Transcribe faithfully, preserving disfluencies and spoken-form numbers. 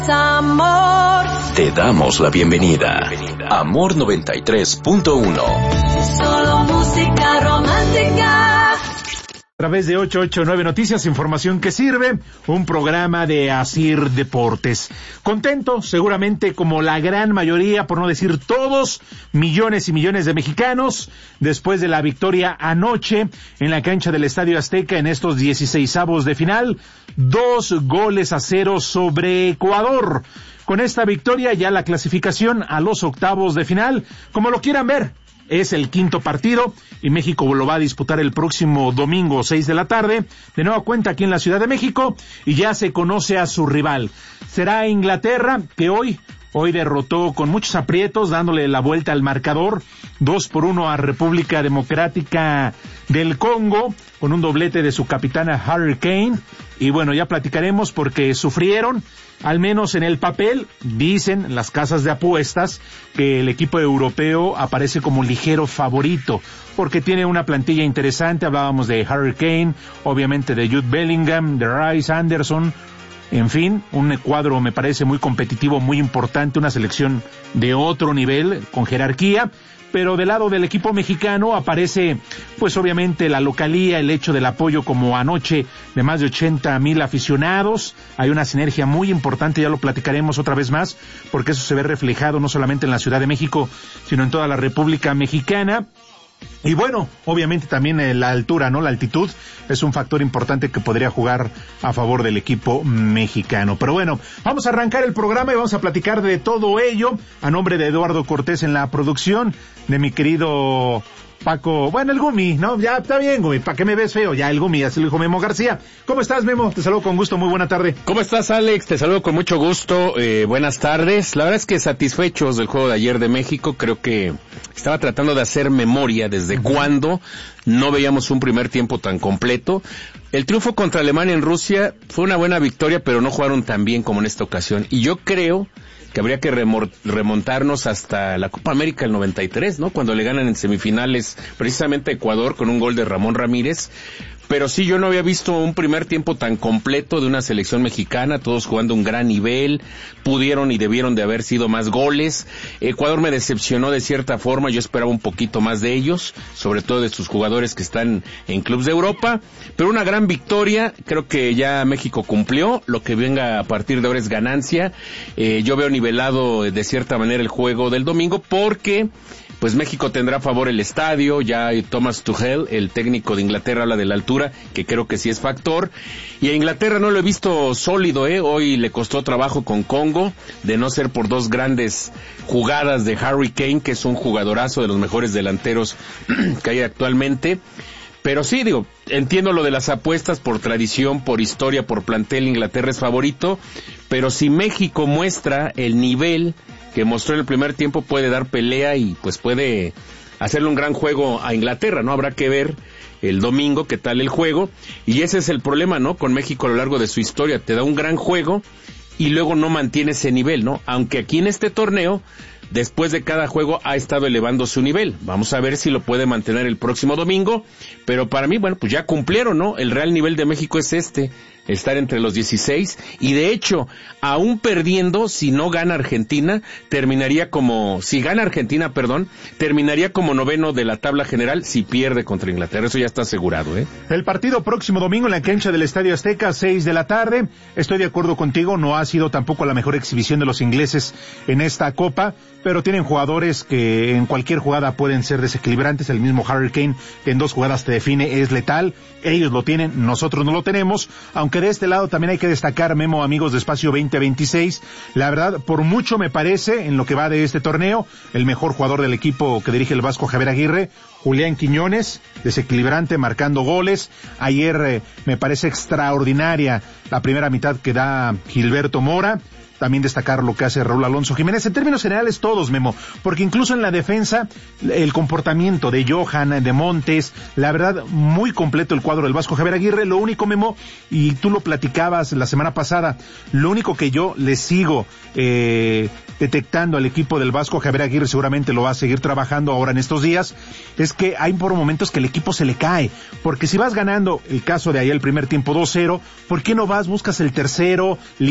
Amor. Te damos la bienvenida. Amor noventa y tres punto uno. Solo música romántica. A través de ochocientos ochenta y nueve Noticias, información que sirve, un programa de Asir Deportes. Contento, seguramente como la gran mayoría, por no decir todos, millones y millones de mexicanos, después de la victoria anoche en la cancha del Estadio Azteca en estos dieciseisavos de final, dos goles a cero sobre Ecuador. Con esta victoria ya la clasificación a los octavos de final, como lo quieran ver. Es el quinto partido y México lo va a disputar el próximo domingo seis de la tarde, de nueva cuenta aquí en la Ciudad de México, y ya se conoce a su rival. Será Inglaterra, que hoy, hoy derrotó con muchos aprietos, dándole la vuelta al marcador, dos por uno a República Democrática del Congo, con un doblete de su capitana Harry Kane. Y bueno, ya platicaremos porque sufrieron, al menos en el papel, dicen las casas de apuestas, que el equipo europeo aparece como ligero favorito, porque tiene una plantilla interesante. Hablábamos de Harry Kane, obviamente de Jude Bellingham, de Rice Anderson, en fin, un cuadro me parece muy competitivo, muy importante, una selección de otro nivel, con jerarquía. Pero del lado del equipo mexicano aparece, pues obviamente la localía, el hecho del apoyo como anoche de más de ochenta mil aficionados. Hay una sinergia muy importante, ya lo platicaremos otra vez más, porque eso se ve reflejado no solamente en la Ciudad de México, sino en toda la República Mexicana. Y bueno, obviamente también eh, la altura, ¿no? La altitud es un factor importante que podría jugar a favor del equipo mexicano. Pero bueno, vamos a arrancar el programa y vamos a platicar de todo ello a nombre de Eduardo Cortés en la producción, de mi querido Paco, bueno, el Gumi, ¿no? Ya está bien, Gumi, ¿para qué me ves feo? Ya el Gumi, así lo dijo Memo García. ¿Cómo estás, Memo? Te saludo con gusto, muy buena tarde. ¿Cómo estás, Alex? Te saludo con mucho gusto, eh, buenas tardes. La verdad es que satisfechos del juego de ayer de México, creo que estaba tratando de hacer memoria desde uh-huh. cuándo no veíamos un primer tiempo tan completo. El triunfo contra Alemania en Rusia fue una buena victoria, pero no jugaron tan bien como en esta ocasión. Y yo creo que habría que remontarnos hasta la Copa América del noventa y tres, ¿no? Cuando le ganan en semifinales precisamente a Ecuador con un gol de Ramón Ramírez. Pero sí, yo no había visto un primer tiempo tan completo de una selección mexicana, todos jugando un gran nivel, pudieron y debieron de haber sido más goles. Ecuador me decepcionó de cierta forma, yo esperaba un poquito más de ellos, sobre todo de sus jugadores que están en clubes de Europa, pero una gran victoria, creo que ya México cumplió, lo que venga a partir de ahora es ganancia. Eh, yo veo nivelado de cierta manera el juego del domingo porque pues México tendrá a favor el estadio, ya Thomas Tuchel, el técnico de Inglaterra, habla de la altura, que creo que sí es factor, y a Inglaterra no lo he visto sólido, eh, hoy le costó trabajo con Congo, de no ser por dos grandes jugadas de Harry Kane, que es un jugadorazo de los mejores delanteros que hay actualmente. Pero sí, digo, entiendo lo de las apuestas por tradición, por historia, por plantel, Inglaterra es favorito, pero si México muestra el nivel que mostró en el primer tiempo, puede dar pelea y pues puede hacerle un gran juego a Inglaterra, ¿no? Habrá que ver el domingo qué tal el juego, y ese es el problema, ¿no? Con México a lo largo de su historia, te da un gran juego y luego no mantiene ese nivel, ¿no? Aunque aquí en este torneo, después de cada juego ha estado elevando su nivel. Vamos a ver si lo puede mantener el próximo domingo, pero para mí, bueno, pues ya cumplieron, ¿no? El real nivel de México es este, estar entre los dieciséis, y de hecho, aún perdiendo, si no gana Argentina, terminaría como, si gana Argentina, perdón, terminaría como noveno de la tabla general si pierde contra Inglaterra, eso ya está asegurado, ¿eh? El partido próximo domingo en la cancha del Estadio Azteca, seis de la tarde, estoy de acuerdo contigo, no ha sido tampoco la mejor exhibición de los ingleses en esta Copa, pero tienen jugadores que en cualquier jugada pueden ser desequilibrantes. El mismo Harry Kane, que en dos jugadas te define, es letal. Ellos lo tienen, nosotros no lo tenemos, aunque de este lado también hay que destacar, Memo, amigos de Espacio veinte veintiséis, la verdad, por mucho me parece, en lo que va de este torneo, el mejor jugador del equipo que dirige el Vasco Javier Aguirre, Julián Quiñones, desequilibrante, marcando goles. Ayer eh, me parece extraordinaria la primera mitad que da Gilberto Mora. También destacar lo que hace Raúl Alonso Jiménez, en términos generales todos, Memo, porque incluso en la defensa, el comportamiento de Johan, de Montes, la verdad, muy completo el cuadro del Vasco Javier Aguirre. Lo único, Memo, y tú lo platicabas la semana pasada, lo único que yo le sigo eh, detectando al equipo del Vasco Javier Aguirre, seguramente lo va a seguir trabajando ahora en estos días, es que hay por momentos que el equipo se le cae, porque si vas ganando, el caso de ahí el primer tiempo dos cero, ¿por qué no vas, buscas el tercero,